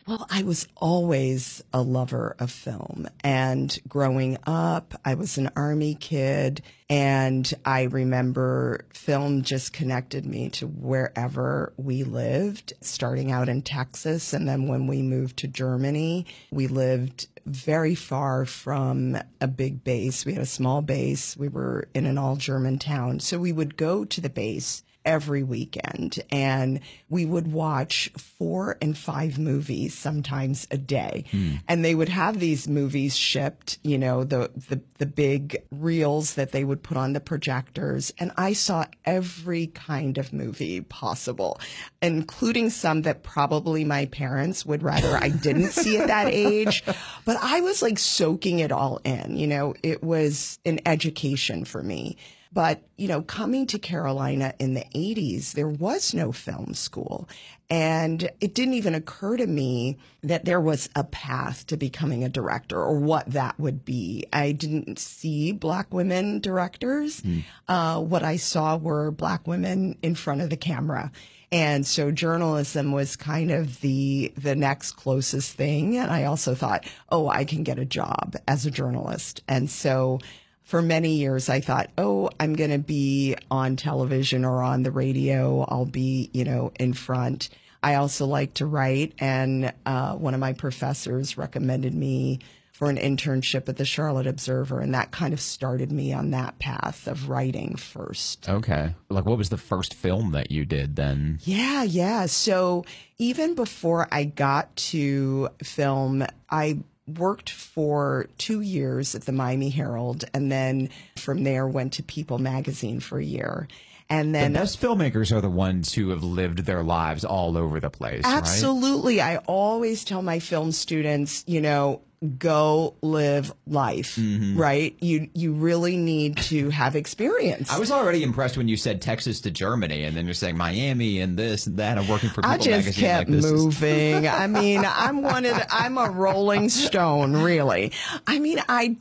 Well, I was always a lover of film. And growing up, I was an Army kid. And I remember film just connected me to wherever we lived, starting out in Texas. And then when we moved to Germany, we lived very far from a big base. We had a small base. We were in an all-German town. So we would go to the base every weekend, and we would watch 4 and 5 movies sometimes a day. And they would have these movies shipped, you know, the big reels that they would put on the projectors. And I saw every kind of movie possible, including some that probably my parents would rather I didn't see at that age. But I was like soaking it all in. You know, it was an education for me. But, you know, coming to Carolina in the 80s, there was no film school. And it didn't even occur to me that there was a path to becoming a director or what that would be. I didn't see Black women directors. What I saw were Black women in front of the camera. And so journalism was kind of the next closest thing. And I also thought, oh, I can get a job as a journalist. And so for many years, I thought, oh, I'm going to be on television or on the radio. I'll be, you know, in front. I also like to write. And one of my professors recommended me for an internship at the Charlotte Observer. And that kind of started me on that path of writing first. Okay. Like, what was the first film that you did then? Yeah. So even before I got to film, I worked for 2 years at the Miami Herald, and then from there went to People magazine for a year. And then the best filmmakers are the ones who have lived their lives all over the place. Absolutely. Right? I always tell my film students, you know, go live life, right? You really need to have experience. I was already impressed when you said Texas to Germany, and then you're saying Miami and this and that. I'm working for People I just magazine. kept moving. I mean, I'm a rolling stone, really. I mean, I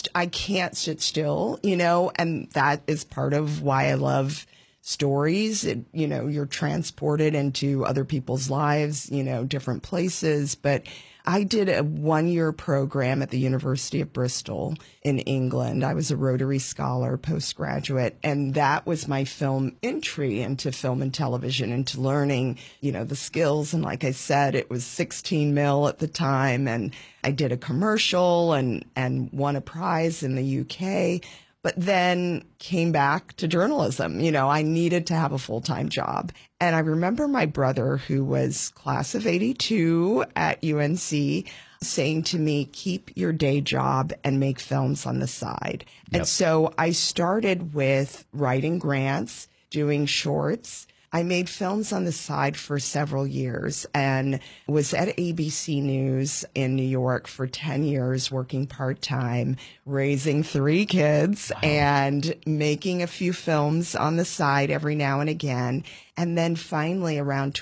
can't sit still, you know, and that is part of why I love stories. You know, you're transported into other people's lives, you know, different places. But I did a 1-year program at the University of Bristol in England. I was a Rotary Scholar postgraduate, and that was my film entry into film and television, into learning, you know, the skills. And like I said, it was 16 mil at the time, and I did a commercial and won a prize in the UK. But then came back to journalism. You know, I needed to have a full-time job. And I remember my brother, who was class of 82 at UNC, saying to me, keep your day job and make films on the side. Yep. And so I started with writing grants, doing shorts. I made films on the side for several years and was at ABC News in New York for 10 years, working part-time, raising 3 kids, and making a few films on the side every now and again. And then finally, around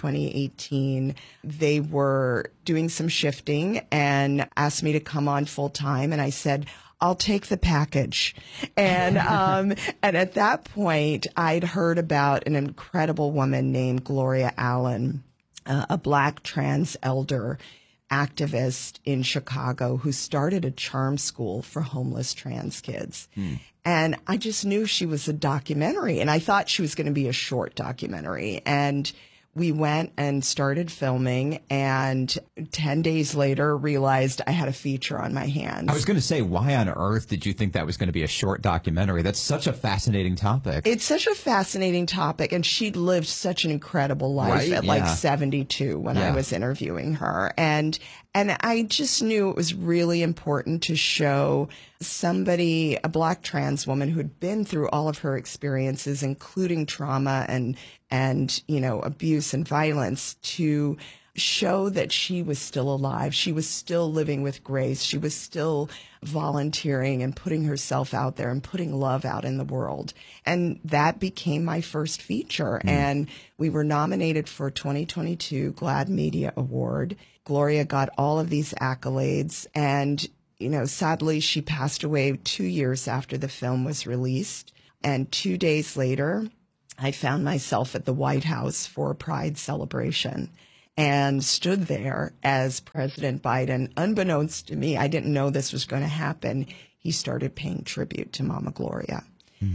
2018, they were doing some shifting and asked me to come on full-time. And I said, I'll take the package. And and at that point, I'd heard about an incredible woman named Gloria Allen, a Black trans elder activist in Chicago who started a charm school for homeless trans kids. And I just knew she was a documentary, and I thought she was going to be a short documentary. And we went and started filming, and 10 days later realized I had a feature on my hands. I was going to say, why on earth did you think that was going to be a short documentary? That's such a fascinating topic. It's such a fascinating topic, and she'd lived such an incredible life at like 72 when I was interviewing her. And I just knew it was really important to show somebody, a Black trans woman who'd been through all of her experiences, including trauma and you know, abuse and violence, to show that she was still alive. She was still living with grace. She was still volunteering and putting herself out there and putting love out in the world. And that became my first feature. And we were nominated for a 2022 GLAAD Media Award. Gloria got all of these accolades. And, you know, sadly, she passed away 2 years after the film was released. And 2 days later, I found myself at the White House for a Pride celebration. and stood there as President Biden, unbeknownst to me, I didn't know this was going to happen. He started paying tribute to Mama Gloria.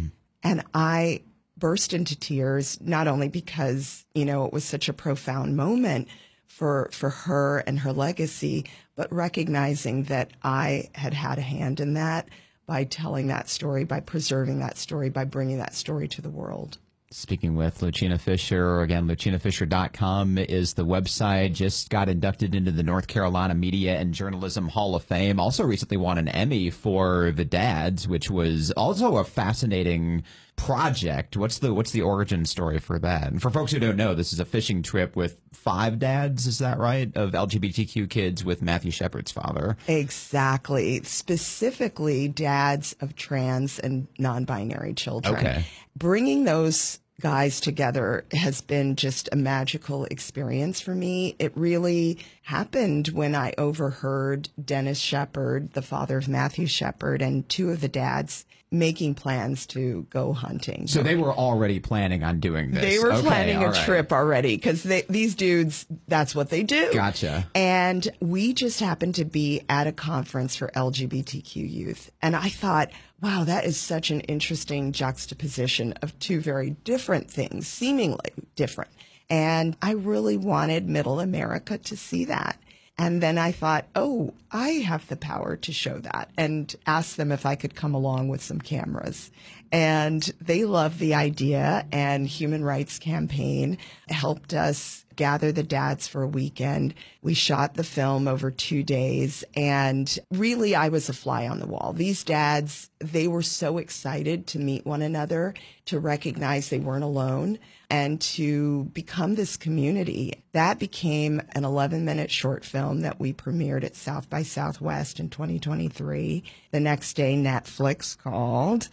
And I burst into tears, not only because, it was such a profound moment for her and her legacy, but recognizing that I had had a hand in that by telling that story, by preserving that story, by bringing that story to the world. Speaking with Lucina Fisher, again, lucinafisher.com is the website. Just got inducted into the North Carolina Media and Journalism Hall of Fame. Also recently won an Emmy for The Dads, which was also a fascinating project. What's the origin story for that? And for folks who don't know, this is a fishing trip with 5 dads, is that right? Of LGBTQ kids with Matthew Shepard's father. Exactly. Specifically, dads of trans and non-binary children. Okay. Bringing those guys together has been just a magical experience for me. It really happened when I overheard Dennis Shepard, the father of Matthew Shepard, and 2 of the dads making plans to go hunting. So they were already planning on doing this. They were planning a trip already because these dudes, that's what they do. Gotcha. And we just happened to be at a conference for LGBTQ youth. And I thought, wow, that is such an interesting juxtaposition of 2 very different things, seemingly different. And I really wanted Middle America to see that. And then I thought, oh, I have the power to show that, and asked them if I could come along with some cameras. And they loved the idea, and Human Rights Campaign helped us gather the dads for a weekend. We shot the film over 2 days, and really I was a fly on the wall. These dads, they were so excited to meet one another, to recognize they weren't alone, and to become this community. That became an 11-minute short film that we premiered at South by Southwest in 2023. The next day, Netflix called.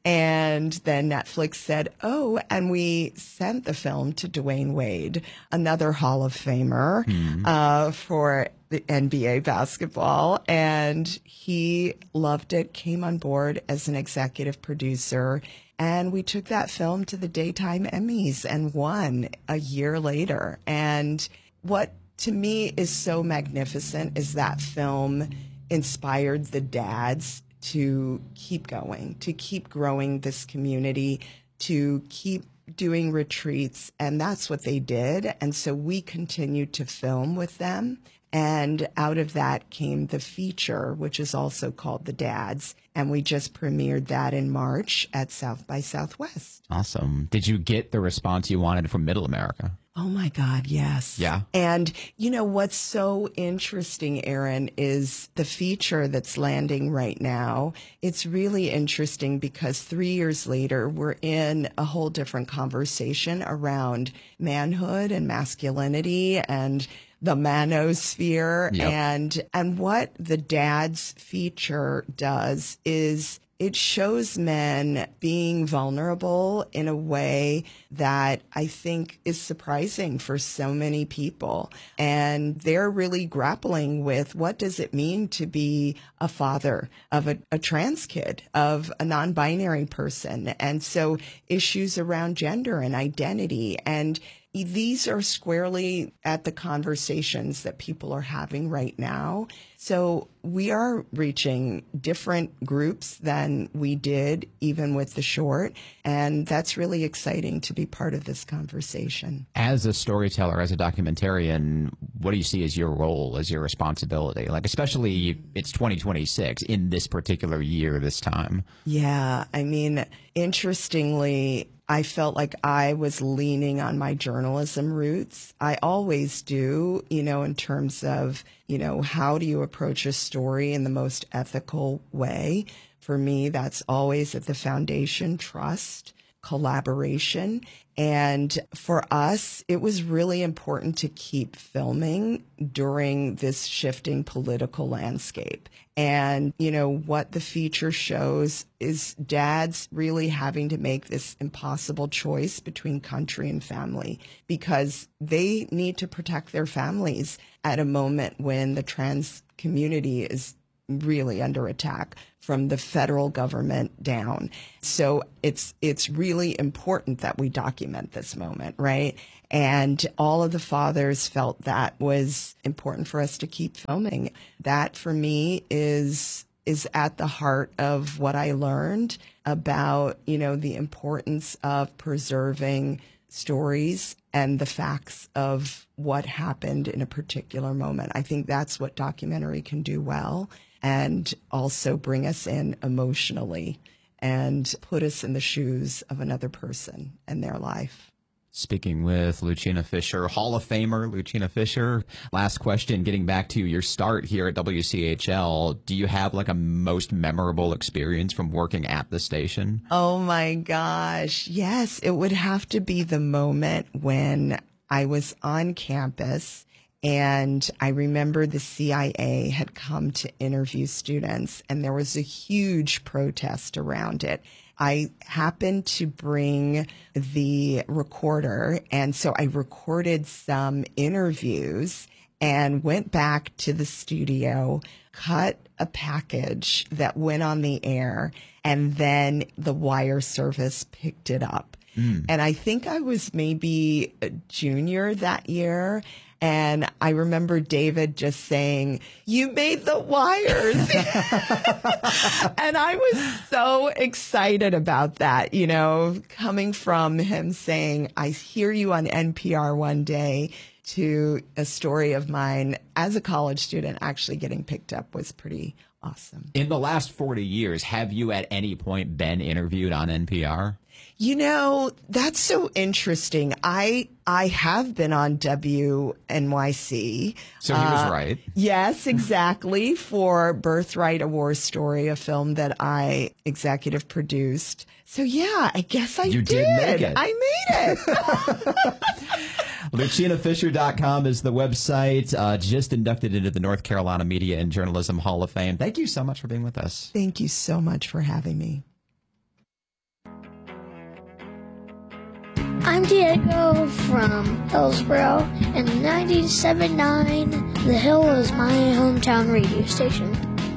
And then Netflix said, oh, and we sent the film to Dwayne Wade, another Hall of Famer for the NBA basketball. And he loved it, came on board as an executive producer. And we took that film to the Daytime Emmys and won a year later. And what to me is so magnificent is that film inspired the dads to keep going, to keep growing this community, to keep doing retreats. And that's what they did. And so we continued to film with them. And out of that came the feature, which is also called The Dads. And we just premiered that in March at South by Southwest. Awesome. Did you get the response you wanted from Middle America? Oh, my God, yes. Yeah. And, what's so interesting, Aaron, is the feature that's landing right now. It's really interesting because 3 years later, we're in a whole different conversation around manhood and masculinity and the manosphere. Yep. And what the Dads feature does is it shows men being vulnerable in a way that I think is surprising for so many people. And they're really grappling with what does it mean to be a father of a trans kid, of a non-binary person. And so issues around gender and identity, and these are squarely at the conversations that people are having right now. So we are reaching different groups than we did even with the short. And that's really exciting to be part of this conversation. As a storyteller, as a documentarian, what do you see as your role, as your responsibility? Like, especially it's 2026 in this particular year, this time. Yeah. I mean, interestingly, I felt like I was leaning on my journalism roots. I always do, in terms of, how do you approach a story in the most ethical way? For me, that's always at the foundation: trust, collaboration. And for us, it was really important to keep filming during this shifting political landscape. And, what the feature shows is dads really having to make this impossible choice between country and family, because they need to protect their families at a moment when the trans community is really under attack from the federal government down. So it's really important that we document this moment, right? And all of the fathers felt that was important for us to keep filming. That for me is at the heart of what I learned about, the importance of preserving stories and the facts of what happened in a particular moment. I think that's what documentary can do well, and also bring us in emotionally and put us in the shoes of another person and their life. Speaking with Lucina Fisher, Hall of Famer Lucina Fisher. Last question, getting back to your start here at WCHL, do you have like a most memorable experience from working at the station? Oh my gosh. Yes, it would have to be the moment when I was on campus, and I remember the CIA had come to interview students, and there was a huge protest around it. I happened to bring the recorder, and so I recorded some interviews and went back to the studio, cut a package that went on the air, and then the wire service picked it up. And I think I was maybe a junior that year. And I remember David just saying, "You made the wires." And I was so excited about that, coming from him saying, "I hear you on NPR one day," to a story of mine as a college student actually getting picked up was pretty awesome. In the last 40 years, have you at any point been interviewed on NPR? That's so interesting. I have been on WNYC. So he was right. Yes, exactly. For Birthright, A War Story, a film that I executive produced. So yeah, I guess You did make it. I made it. LucinaFisher.com is the website. Just inducted into the North Carolina Media and Journalism Hall of Fame. Thank you so much for being with us. Thank you so much for having me. I'm Diego from Hillsboro, and 97.9 The Hill is my hometown radio station.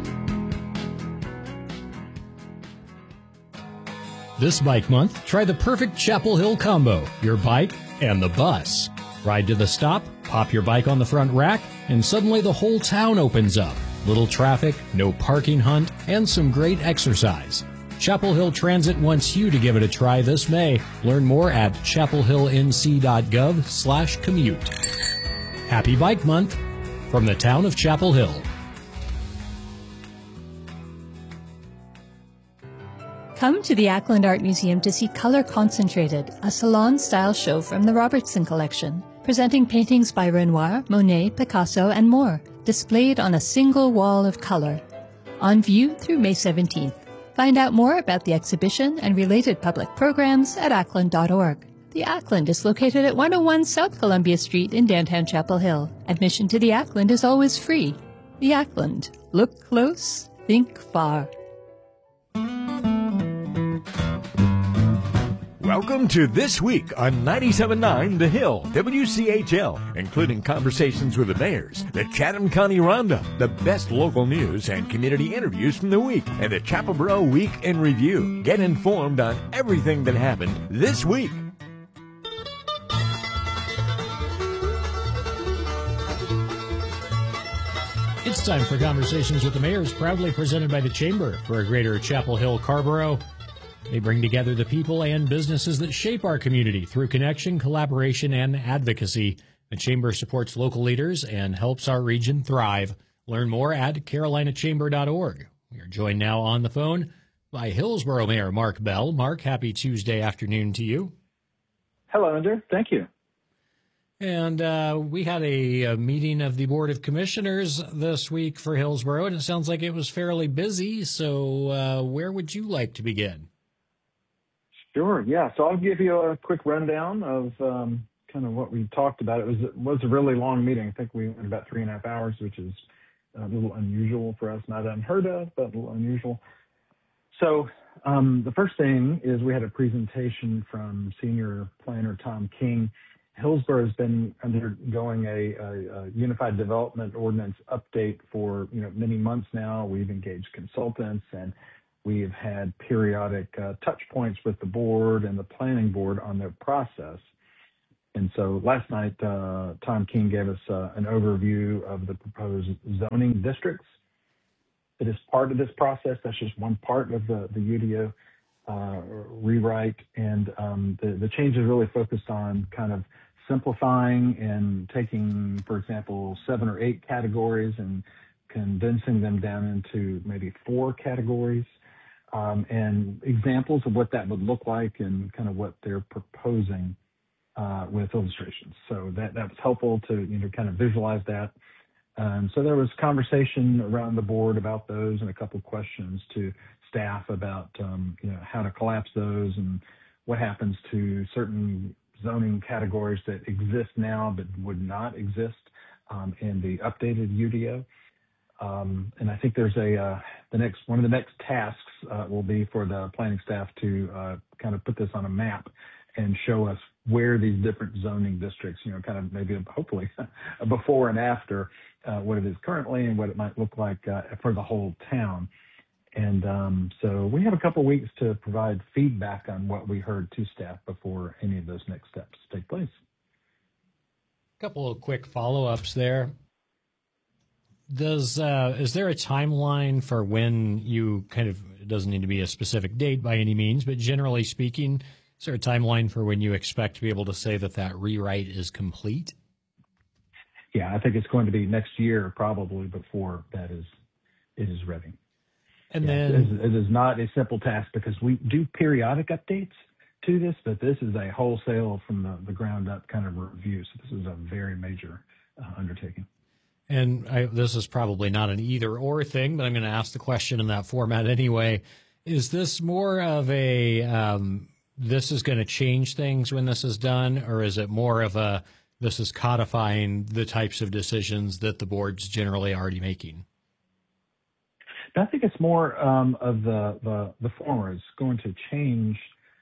This bike month, try the perfect Chapel Hill combo, your bike and the bus. Ride to the stop, pop your bike on the front rack, and suddenly the whole town opens up. Little traffic, no parking hunt, and some great exercise. Chapel Hill Transit wants you to give it a try this May. Learn more at chapelhillnc.gov/commute. Happy Bike Month from the town of Chapel Hill. Come to the Ackland Art Museum to see Color Concentrated, a salon-style show from the Robertson Collection, presenting paintings by Renoir, Monet, Picasso, and more, displayed on a single wall of color. On view through May 17th. Find out more about the exhibition and related public programs at ackland.org. The Ackland is located at 101 South Columbia Street in downtown Chapel Hill. Admission to the Ackland is always free. The Ackland. Look close, think far. Welcome to This Week on 97.9 The Hill, WCHL, including conversations with the mayors, the Chatham County Roundup, the best local news and community interviews from the week, and the Chapelboro Week in Review. Get informed on everything that happened this week. It's time for Conversations with the Mayors, proudly presented by the Chamber for a Greater Chapel Hill Carborough. They bring together the people and businesses that shape our community through connection, collaboration, and advocacy. The Chamber supports local leaders and helps our region thrive. Learn more at carolinachamber.org. We are joined now on the phone by Hillsboro Mayor Mark Bell. Mark, happy Tuesday afternoon to you. Hello, Andrew. Thank you. And we had a meeting of the Board of Commissioners this week for Hillsboro, and it sounds like it was fairly busy. So where would you like to begin? Sure. Yeah. So I'll give you a quick rundown of kind of what we talked about. It was a really long meeting. I think we went about 3.5 hours, which is a little unusual for us. Not unheard of, but a little unusual. So the first thing is we had a presentation from Senior Planner Tom King. Hillsboro has been undergoing a Unified Development Ordinance update for many months now. We've engaged consultants, and we've had periodic touch points with the board and the planning board on their process. And so last night, Tom King gave us an overview of the proposed zoning districts. It is part of this process. That's just one part of the UDO rewrite. And the change is really focused on kind of simplifying and taking, for example, 7 or 8 categories and condensing them down into maybe 4 categories, and examples of what that would look like and kind of what they're proposing with illustrations. So that was helpful to kind of visualize that. So there was conversation around the board about those and a couple of questions to staff about how to collapse those and what happens to certain zoning categories that exist now but would not exist in the updated UDO. And I think there's one of the next tasks will be for the planning staff to kind of put this on a map and show us where these different zoning districts, kind of maybe hopefully a before and after what it is currently and what it might look like for the whole town. And so we have a couple of weeks to provide feedback on what we heard to staff before any of those next steps take place. A couple of quick follow-ups there. Is there a timeline for when you it doesn't need to be a specific date by any means, but generally speaking, is there a timeline for when you expect to be able to say that rewrite is complete? Yeah, I think it's going to be next year probably before it is ready. And then it is not a simple task because we do periodic updates to this, but this is a wholesale from the ground up kind of review. So this is a very major undertaking. And this is probably not an either or thing, but I'm going to ask the question in that format anyway. Is this more of a this is going to change things when this is done, or is it more of a this is codifying the types of decisions that the board's generally already making? I think it's more of the former. It's going to change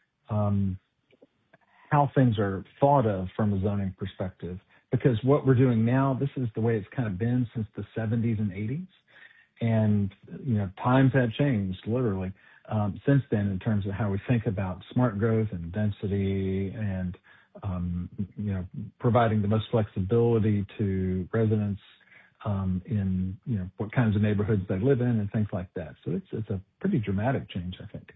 how things are thought of from a zoning perspective. Because what we're doing now, this is the way it's kind of been since the 70s and 80s. And, times have changed literally since then in terms of how we think about smart growth and density and, providing the most flexibility to residents in, what kinds of neighborhoods they live in and things like that. So it's a pretty dramatic change, I think.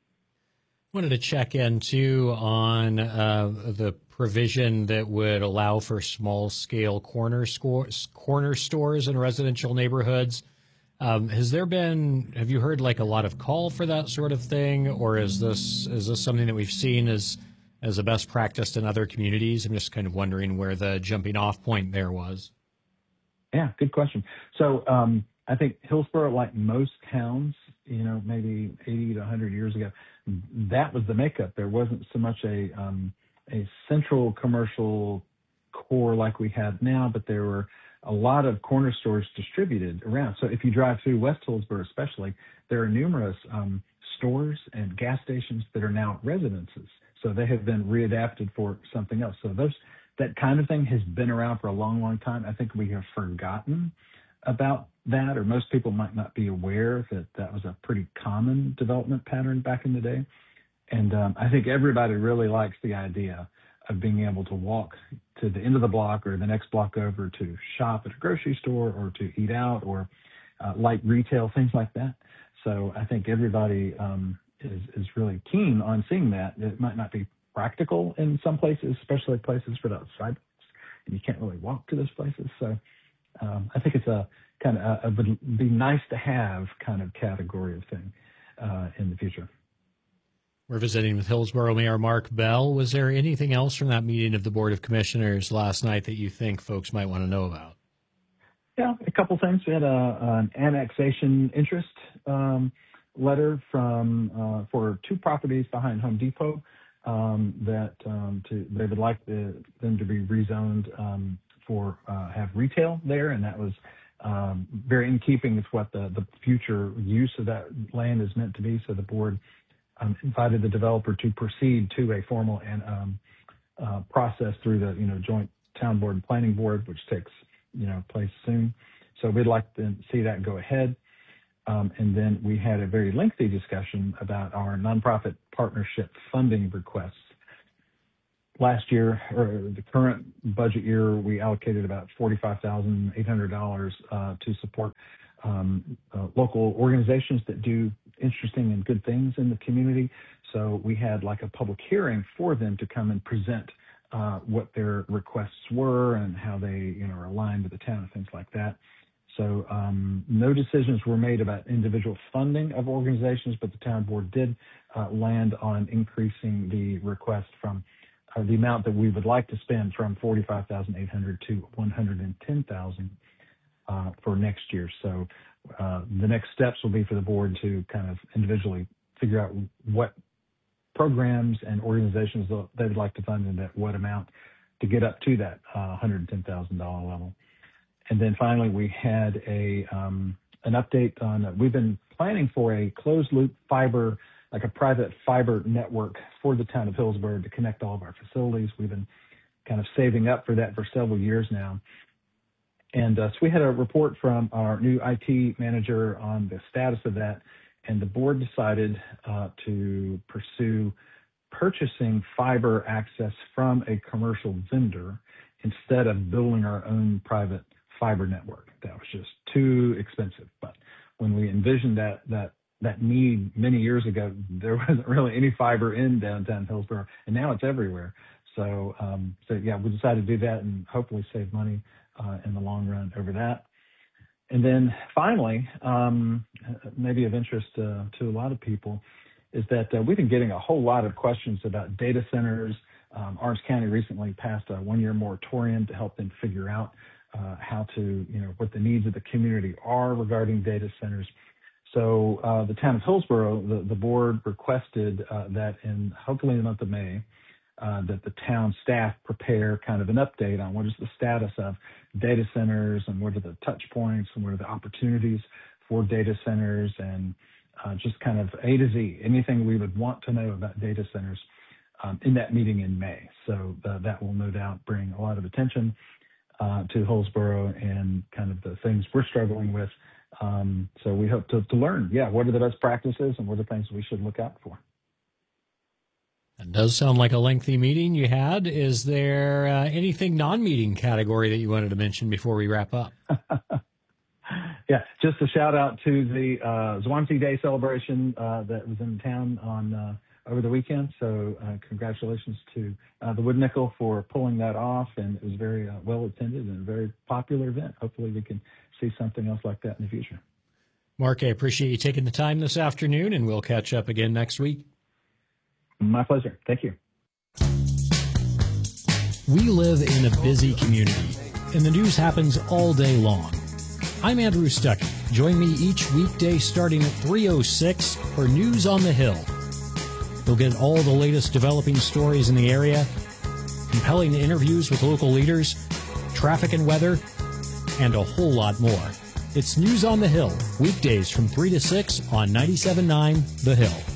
Wanted to check in, too, on the provision that would allow for small-scale corner stores in residential neighborhoods. Have you heard a lot of call for that sort of thing, or is this something that we've seen as a best practice in other communities? I'm just kind of wondering where the jumping-off point there was. Yeah, good question. So I think Hillsborough, like most towns, maybe 80 to 100 years ago, that was the makeup. There wasn't so much a central commercial core like we have now, but there were a lot of corner stores distributed around. So if you drive through West Hillsborough especially, there are numerous stores and gas stations that are now residences. So they have been readapted for something else. So that kind of thing has been around for a long, long time. I think we have forgotten about that, or most people might not be aware that was a pretty common development pattern back in the day. And I think everybody really likes the idea of being able to walk to the end of the block or the next block over to shop at a grocery store or to eat out or light retail, things like that. So I think everybody is really keen on seeing that. It might not be practical in some places, especially places without sidewalks, and you can't really walk to those places. So I think it's a kind of would be nice to have kind of category of thing in the future. We're visiting with Hillsborough Mayor Mark Bell. Was there anything else from that meeting of the Board of Commissioners last night that you think folks might want to know about? Yeah, a couple things. We had an annexation interest letter for 2 properties behind Home Depot that they would like them to be rezoned for have retail there, and that was very in keeping with what the future use of that land is meant to be. So the board invited the developer to proceed to a formal process through the joint town board and planning board, which takes place soon. So we'd like to see that go ahead. And then we had a very lengthy discussion about our nonprofit partnership funding requests. last year, or the current budget year, we allocated about $45,800 to support local organizations that do interesting and good things in the community. So we had like a public hearing for them to come and present what their requests were and how they, are aligned with the town and things like that. So no decisions were made about individual funding of organizations, but the town board did land on increasing the request from the amount that we would like to spend from $45,800 to $110,000 for next year. So the next steps will be for the board to kind of individually figure out what programs and organizations they would like to fund and at what amount to get up to that $110,000 level. And then finally, we had an update on, we've been planning for a closed loop fiber, like a private fiber network for the town of Hillsborough to connect all of our facilities. We've been kind of saving up for that for several years now. And so we had a report from our new IT manager on the status of that, and the board decided to pursue purchasing fiber access from a commercial vendor instead of building our own private fiber network. That was just too expensive. But when we envisioned that need many years ago, there wasn't really any fiber in downtown Hillsborough, and now it's everywhere. So yeah, we decided to do that and hopefully save money in the long run over that. And then finally, maybe of interest to a lot of people, is that we've been getting a whole lot of questions about data centers. Orange County recently passed a one-year moratorium to help them figure out how to, what the needs of the community are regarding data centers. So the town of Hillsborough, the board requested that hopefully in the month of May, that the town staff prepare kind of an update on what is the status of data centers and what are the touch points and what are the opportunities for data centers, and just kind of A to Z, anything we would want to know about data centers in that meeting in May. So that will no doubt bring a lot of attention to Hillsborough and kind of the things we're struggling with. So we hope to learn, what are the best practices and what are the things we should look out for. That does sound like a lengthy meeting you had. Is there anything non-meeting category that you wanted to mention before we wrap up? Yeah, just a shout out to the Zwanzi Day celebration that was in town on over the weekend. So congratulations to the Wood Nickel for pulling that off, and it was very well attended and a very popular event. Hopefully we can see something else like that in the future. Mark, I appreciate you taking the time this afternoon, and we'll catch up again next week. My pleasure. Thank you. We live in a busy community, and the news happens all day long. I'm Andrew Stuckey. Join me each weekday starting at 3:06 for News on the Hill. You'll get all the latest developing stories in the area, compelling interviews with local leaders, traffic and weather, and a whole lot more. It's News on the Hill, weekdays from 3 to 6 on 97.9 The Hill.